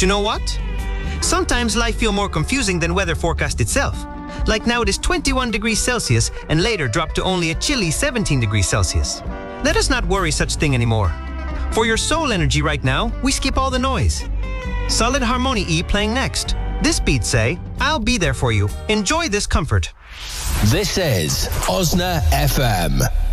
you know what? Sometimes life feels more confusing than weather forecast itself. Like now it is 21 degrees Celsius and later drop to only a chilly 17 degrees Celsius. Let us not worry such thing anymore. For your soul energy right now, we skip all the noise. Solid Harmony E playing next. This beat say, I'll be there for you. Enjoy this comfort. This is Osna FM.